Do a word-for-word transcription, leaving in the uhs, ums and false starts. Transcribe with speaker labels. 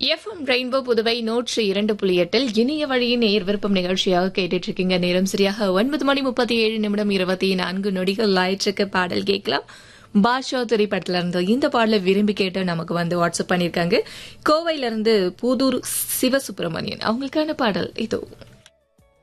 Speaker 1: FM rainbow Puduvai நூற்றி இரண்டு புள்ளி எட்டில் இனிய வழியின் நேர் விருப்பம் நிகழ்ச்சியாக கேட்டுட்டு இருக்கீங்க. நேரம் சரியாக ஒன்பது மணி முப்பத்தி ஏழு நிமிடம் இருபத்தி நான்கு நொடிகள் ஆயிற்றுக்கு பாடல் கேட்கலாம். பாஷா திரைப்படத்துல இருந்து இந்த பாடலை விரும்பி கேட்டு நமக்கு வந்து வாட்ஸ்அப் பண்ணிருக்காங்க. கோவையில இருந்து புதூர் சிவசுப்பிரமணியன். அவங்களுக்கான பாடல் இதோ.